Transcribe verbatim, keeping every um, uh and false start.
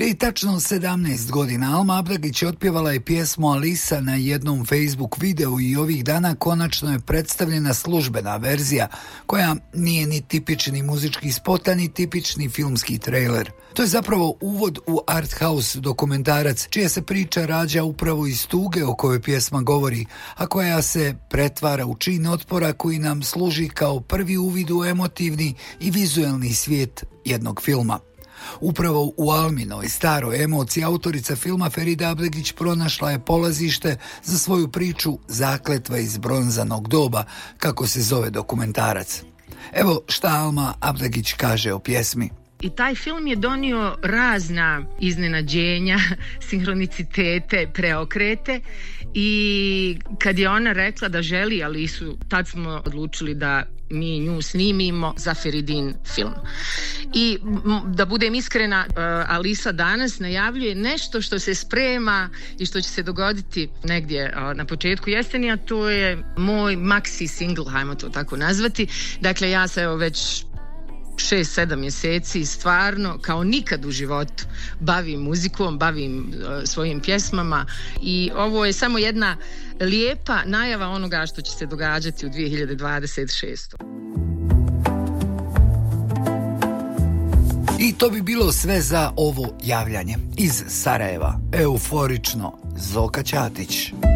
Prije tačno sedamnaest godina Alma Abdagić otpjevala je pjesmu Alisa na jednom Facebook videu i ovih dana konačno je predstavljena službena verzija koja nije ni tipični muzički spot, ni tipični filmski trailer. To je zapravo uvod u art house dokumentarac čija se priča rađa upravo iz tuge o kojoj pjesma govori, a koja se pretvara u čin otpora koji nam služi kao prvi uvid u emotivni i vizuelni svijet jednog filma. Upravo u Alminoj staroj emociji autorica filma Ferida Abdagić pronašla je polazište za svoju priču Zakletva iz bronzanog doba, kako se zove dokumentarac. Evo šta Alma Abdagić kaže o pjesmi. I taj film je donio razna iznenađenja, sinhronicitete, preokrete i kad je ona rekla da želi Alisu, tad smo odlučili da mi nju snimimo za Feridin film. I da budem iskrena, Alisa danas najavljuje nešto što se sprema i što će se dogoditi negdje na početku jeseni, a to je moj maxi single, hajmo to tako nazvati. Dakle, ja se evo već šest, sedam mjeseci stvarno kao nikad u životu bavim muzikom, bavim uh, svojim pjesmama i ovo je samo jedna lijepa najava onoga što će se događati u dvije hiljade dvadeset šestoj. I to bi bilo sve za ovo javljanje. Iz Sarajeva, euforično, Zoka Ćatić.